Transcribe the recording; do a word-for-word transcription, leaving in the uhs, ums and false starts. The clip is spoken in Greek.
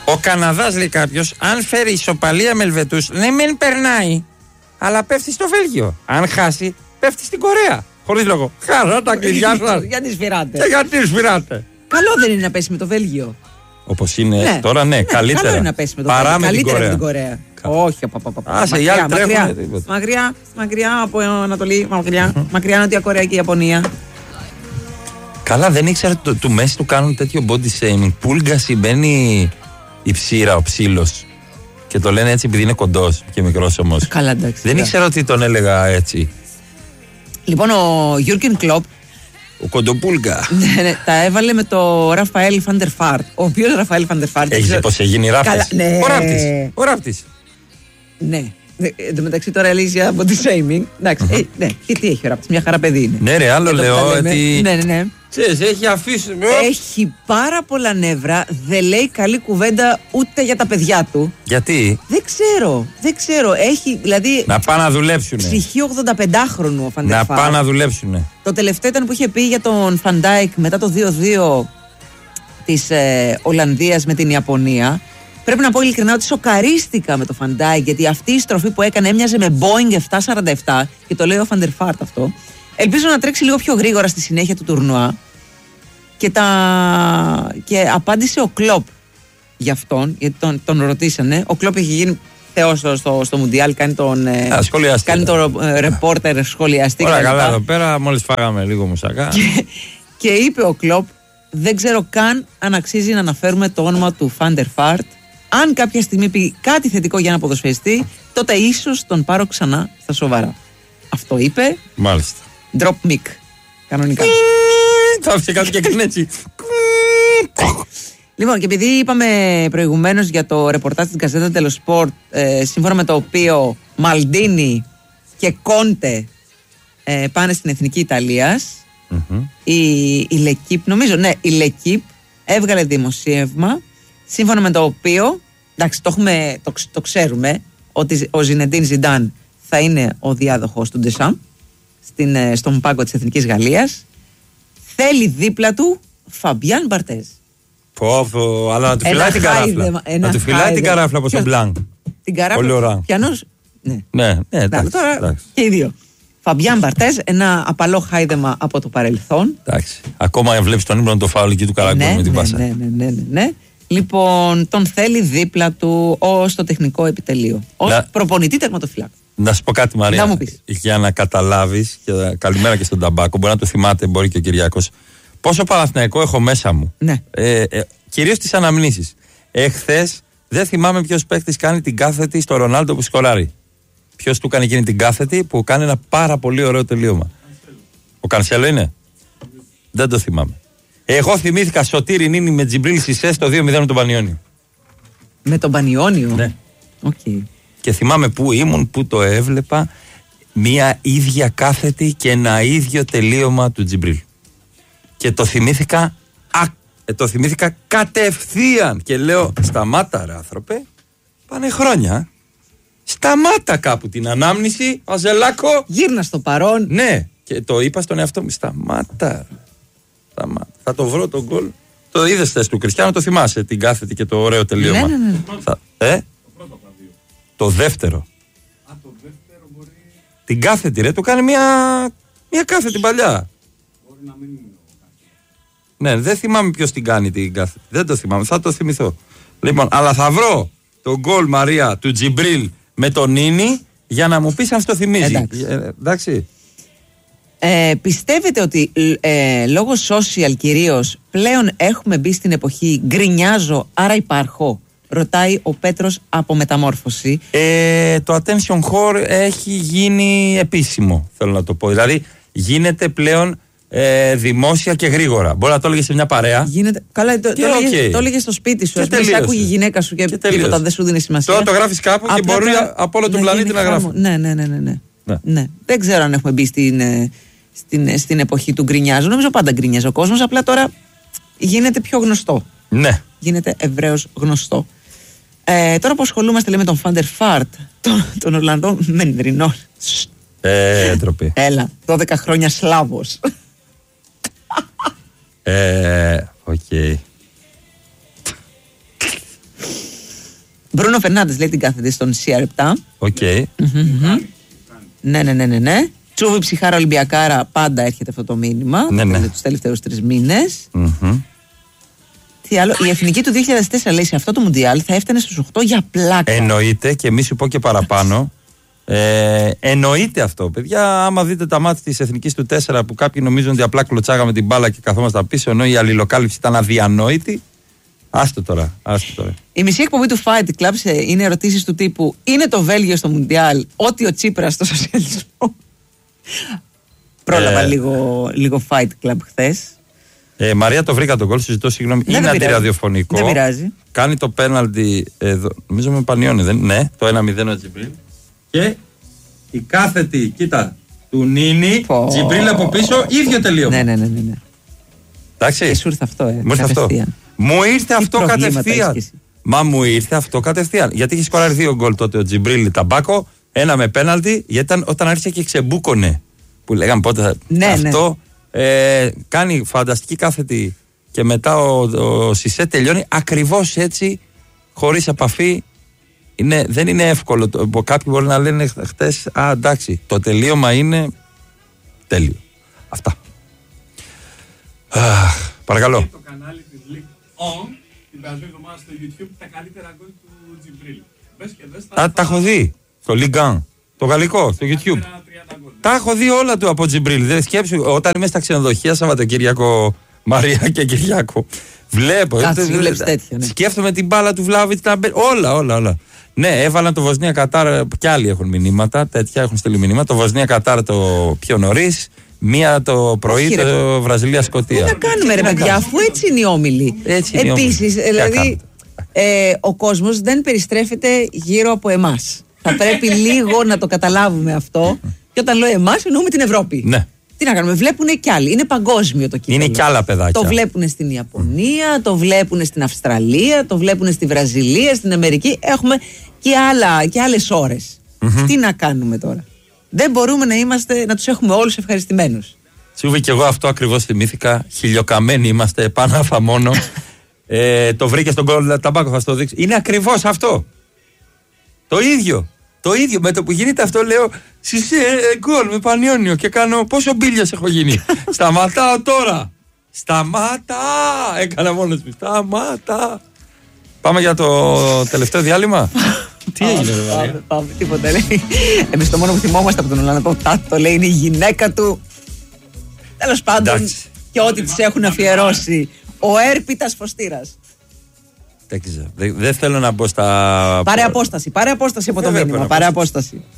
Ο Καναδάς, λέει κάποιος, αν φέρει ισοπαλία με Ελβετούς, ναι, μεν περνάει, αλλά πέφτει στο Βέλγιο. Αν χάσει, πέφτει στην Κορέα. Χωρίς λόγο. Χαρά τα κλειδιά σας. Γιατί σφυράτε. Και γιατί σφυράτε. Καλό δεν είναι να πέσει με το Βέλγιο. Όπως είναι Ναι. τώρα, ναι, Ναι, καλύτερα. Καλό είναι να πέσει με το Παρά Βέλγιο. με την Καλύτερα Κορέα. με την Κορέα. Όχι, απαπαπαπα. Άσε, οι άλλοι τρέχουνε, τίποτα. Μακριά, μακριά από Ανατολή, μακριά, μακριά Νότια Κορέα και Ιαπωνία. Καλά, δεν ήξερα ότι του Μέση του κάνουν τέτοιο body shaming. Πούλγα συμβαίνει η ψήρα, ο ψήλος. Και το λένε έτσι επειδή είναι κοντός και μικρός όμως. Καλά, εντάξει. Δεν ήξερα ότι τον έλεγα έτσι. Λοιπόν, ο Γιούργκεν Κλοπ Ο κοντοπούλγα. ναι, ναι, τα έβαλε με το Ραφαέλ Φαντερφάρτ. Ο οποίος Ραφαέλ Φαντερφάρτ. Έχει πως έχει γίνει ράφτης. Ναι. Ο ράφτης. Ο ράφτης. Ναι. Εν τω μεταξύ τώρα λέει για body shaming. Εντάξει. Ε, ναι. Και τι έχει ο ράφτης, μια χαρά παιδί είναι. Ναι, ρε, άλλο Και το λέω τα λέμε. ότι. Ναι, ναι, ναι. Ξέρεις, έχει αφήσει. Έχει πάρα πολλά νεύρα. Δεν λέει καλή κουβέντα ούτε για τα παιδιά του. Γιατί? Δεν ξέρω. Δεν ξέρω. Έχει δηλαδή. Να πάνε να δουλέψουνε. Ψυχή ογδονταπεντάχρονου ο Να Φαντερφάρτ. πάνε να δουλέψουνε. Το τελευταίο ήταν που είχε πει για τον Φαντάικ μετά το δύο δύο της ε, Ολλανδίας με την Ιαπωνία. Πρέπει να πω ειλικρινά ότι σοκαρίστηκα με το Φαντάικ, γιατί αυτή η στροφή που έκανε έμοιαζε με Boeing επτακόσια σαράντα επτά και το λέει ο Φαντερφάρτ αυτό. Ελπίζω να τρέξει λίγο πιο γρήγορα στη συνέχεια του τουρνουά. Και, τα... και απάντησε ο Κλοπ για αυτόν, γιατί τον, τον ρωτήσανε. Ο Κλοπ έχει γίνει θεός στο, στο, στο Μουντιάλ, κάνει τον ε, κάνει τον ε, ρεπόρτερ σχολιαστή. Όλα καλά εδώ πέρα, μόλις φάγαμε λίγο μουσακά. Και, και είπε ο Κλοπ, δεν ξέρω καν αν αξίζει να αναφέρουμε το όνομα του Φαντερφάρτ. Αν κάποια στιγμή πει κάτι θετικό για ένα ποδοσφαιριστή, τότε ίσως τον πάρω ξανά στα σοβαρά. Αυτό είπε. Μάλιστα. Drop mic. Κανονικά. Θα άφησε κάτι και έκανε έτσι. Λοιπόν, και επειδή είπαμε προηγουμένως για το ρεπορτάζ της Γκαζέτα Dello Sport, ε, σύμφωνα με το οποίο Μαλντίνι και Κόντε ε, πάνε στην Εθνική Ιταλίας, mm-hmm. η, η Λεκίπ, νομίζω, ναι, η Λεκίπ έβγαλε δημοσίευμα σύμφωνα με το οποίο, εντάξει, το, έχουμε, το, το ξέρουμε, ότι ο Ζινεντίν Ζιντάν θα είναι ο διάδοχος του Ντεσάμ στην, στον πάγκο της Εθνικής Γαλλίας. Θέλει δίπλα του Φαμπιάν Μπαρτέζ. Πω, πω, αλλά να του φυλάει την καράφλα. Να του φυλάει την καράφλα από τον Μπλάνκ. Την καράφλα. Πιανός. Ναι, ναι, ναι, εντάξει, τώρα εντάξει. Και οι δύο. Φαμπιάν Μπαρτέζ, ένα απαλό χάιδεμα από το παρελθόν. Εντάξει. Ακόμα βλέπει τον ύμνο το φάουλ εκεί του Καραγκούνου ναι, με την ναι, πάσα. Ναι, ναι, ναι, ναι, ναι. Λοιπόν, τον θέλει δίπλα του ως το τεχνικό επιτελείο. Ως να... προπονητή τερματοφυλάκου. Να σου πω κάτι, Μαρία. Να μου πεις. Για να καταλάβεις, και καλημέρα και στον Ταμπάκο, μπορεί να το θυμάται, μπορεί και ο Κυριάκος. Πόσο Παναθηναϊκό έχω μέσα μου. Ναι. Ε, ε, κυρίως τις αναμνήσεις. Εχθές δεν θυμάμαι ποιος παίκτης κάνει την κάθετη στο Ρονάλντο που σκοράρει. Ποιος του κάνει εκείνη την κάθετη που κάνει ένα πάρα πολύ ωραίο τελείωμα. Ο Κανσέλο είναι. Δεν το θυμάμαι. Εγώ θυμήθηκα Σωτήρη Νίνη με Τζιμπρίλ Σισέ το δύο μηδέν με τον Πανιόνιο. Με τον Πανιόνιο. Ναι. Okay. Και θυμάμαι που ήμουν, που το έβλεπα. Μία ίδια κάθετη και ένα ίδιο τελείωμα του Τζιμπρίλ. Και το θυμήθηκα, α, ε, το θυμήθηκα κατευθείαν. Και λέω, σταμάτα ρε άνθρωπε, πάνε χρόνια. Σταμάτα κάπου την ανάμνηση, Αζελάκο. Γύρνα στο παρόν. Ναι, και το είπα στον εαυτό μου, σταμάτα. Σταμάτα. Θα το βρω τον γκολ. Το είδες θες του Κριστιάνου, το θυμάσαι, την κάθετη και το ωραίο τελείωμα. Ναι, ναι, ναι. Θα, ε? Το, το δεύτερο. Α, το δεύτερο μπορεί... Την κάθετη ρε, του κάνει μια, μια κάθετη παλιά. Μπορεί να μην είναι ο Ναι, δεν θυμάμαι ποιος την κάνει την κάθετη. Δεν το θυμάμαι, θα το θυμηθώ. Λοιπόν, αλλά θα βρω τον γκολ, Μαρία, του Τζιμπρίλ με τον Νίνη για να μου πεις αν στο θυμίζει. Εντάξει. Ε, εντάξει. Ε, πιστεύετε ότι ε, λόγω social κυρίως πλέον έχουμε μπει στην εποχή γκρινιάζω άρα υπάρχω? Ρωτάει ο Πέτρος από Μεταμόρφωση. Ε, το attention whore έχει γίνει επίσημο, θέλω να το πω. Δηλαδή γίνεται πλέον ε, δημόσια και γρήγορα. Μπορεί να το έλεγε σε μια παρέα. Γίνεται... Καλά, το, το, okay. το έλεγε στο σπίτι σου. Και ας πούμε, άκουγε η γυναίκα σου και, και τίποτα δεν σου δίνει σημασία. Τώρα το γράφεις κάπου και μπορεί να, από όλο τον πλανήτη να γράφει. Ναι, ναι, ναι, ναι, ναι. Ναι. ναι. Δεν ξέρω αν έχουμε μπει στην, στην, στην εποχή του γκρινιάζου. Νομίζω πάντα γκρινιάζει ο κόσμος. Απλά τώρα γίνεται πιο γνωστό. Ναι. Γίνεται ευρέως γνωστό. Ε, τώρα που ασχολούμαστε λέει, με τον Φαντερφάρτ, τον, τον Ορλαντό Μεντρινό. Ε, ντροπή. Έλα, δώδεκα χρόνια Σλάβος. Ε, οκ. Okay. Μπρούνο Φερνάντες λέει την κάθεται στον σι αρ επτά. Οκ. Okay. Mm-hmm. Ναι, ναι, ναι, ναι, ναι. Τσούβι Ψυχάρα Ολυμπιακάρα, πάντα έρχεται αυτό το μήνυμα. Ναι, ναι. Τους τελευταίους τρεις μήνες. Mm-hmm. Τι άλλο, η εθνική του δύο χιλιάδες τέσσερα λέει σε αυτό το Μουντιάλ θα έφτανε στους οκτώ για πλάκα. Εννοείται, και μη σου πω και παραπάνω. Ε, εννοείται αυτό, παιδιά. Άμα δείτε τα μάτια της εθνικής του τέσσερα που κάποιοι νομίζουν ότι απλά κλωτσάγαμε την μπάλα και καθόμασταν πίσω, ενώ η αλληλοκάλυψη ήταν αδιανόητη. Άστο τώρα, άστο τώρα. Η μισή εκπομπή του Fight Club είναι ερωτήσεις του τύπου: είναι το Βέλγιο στο Μουντιάλ ό,τι ο Τσίπρας στο σοσιαλισμό? Πρόλαβα ε, λίγο, λίγο Fight Club χθες. Ε, Μαρία, το βρήκα τον γκολ, συζητώ συγγνώμη. Δεν είναι αντιραδιοφωνικό. Δεν πειράζει. Κάνει το πέναλτι εδώ. Νομίζω με Πανιόνι, δεν είναι? Ναι, το ένα μηδέν ο Τζιμπρίλ. Και η κάθετη, κοίτα, του Νίνη, oh. Τζιμπρίλ από πίσω, ίδιο τελείωμα. Ναι, ναι, ναι, ναι. Εντάξει. Και σου ήρθε αυτό, ε. Μου ήρθε αυτό. Μου ήρθε αυτό κατευθείαν. Μα μου ήρθε αυτό κατευθείαν. Γιατί είχε σκοράρει δύο γκολ τότε ο Τζιμπρίλ Ταμπάκο, ένα με πέναλτι, γιατί ήταν, όταν άρχισε και ξεμπούκωνε. Που λέγαμε πότε θα. Ναι, αυτό ναι. Ε, κάνει φανταστική κάθετη και μετά ο, ο Σισέ τελειώνει ακριβώς έτσι, χωρίς επαφή. Είναι, δεν είναι εύκολο. Κάποιοι μπορεί να λένε χτες, α, εντάξει, το τελείωμα είναι τέλειο. Αυτά. Αχ, παρακαλώ. Και το κανάλι της League On την περασμένη εβδομάδα στο YouTube τα καλύτερα γκολ του Τζιμπρίλ. Μπες και δες τα. Α, τα έχω δει. Το League On. Το γαλλικό, στο YouTube. Τα έχω δει όλα του από Τζιμπρίλ. Δεν σκέψου, όταν είμαι στα ξενοδοχεία Σαββατοκύριακο, Μαρία και Κυριάκο, βλέπω. Κάτσε, βλέπεις τέτοια, ναι. Σκέφτομαι την μπάλα του Βλάβιτ. Όλα, όλα, όλα. Ναι, έβαλαν το Βοσνία Κατάρ. Κι άλλοι έχουν μηνύματα. Τέτοια έχουν στείλει μηνύματα. Το Βοσνία Κατάρ το πιο νωρίς. Μία το πρωί, όχι, το Βραζιλία Σκωτία. Τι να κάνουμε, ρε παιδιά, αφού έτσι είναι οι όμιλοι. Επίσης, δηλαδή, ε, ο κόσμος δεν περιστρέφεται γύρω από εμάς. Θα πρέπει λίγο να το καταλάβουμε αυτό. Και όταν λέω εμάς, εννοούμε την Ευρώπη. Ναι. Τι να κάνουμε, βλέπουν και άλλοι. Είναι παγκόσμιο το κύπελλο. Είναι κι άλλα παιδάκια. Το βλέπουν στην Ιαπωνία, το βλέπουν στην Αυστραλία, το βλέπουν στη Βραζιλία, στην Αμερική. Έχουμε και, άλλα, και άλλες ώρες. Mm-hmm. Τι να κάνουμε τώρα. Δεν μπορούμε να, είμαστε, να τους έχουμε όλους ευχαριστημένους. Σούβη, και εγώ αυτό ακριβώς θυμήθηκα. Χιλιοκαμένοι είμαστε, πάνω αφα μόνο. ε, το βρήκε στον γκολ Ταμπάκο, θα στο δείξω. Είναι ακριβώς αυτό. Το ίδιο. Το ίδιο. Με το που γίνεται αυτό λέω Σισέ γκολ με Πανιόνιο και κάνω πόσο μπίλιος έχω γίνει. Σταματάω τώρα. Σταμάτα. Έκανα μόνος μου. Σταμάτα. Πάμε για το τελευταίο διάλειμμα. Τι έγινε, ρε Μαρία? Πάμε, πάμε, τίποτα λέει. Εμείς το μόνο που θυμόμαστε από τον Ολλανδό Τάτο λέει είναι η γυναίκα του. Τέλος πάντων, εντάξει. Και ό,τι της έχουν αφιερώσει. Ο έρπιτας φωστήρας. Δεν δε θέλω να μπω στα. Πάρε απόσταση, πάρε απόσταση από το μήνυμα. Πάρε απόσταση.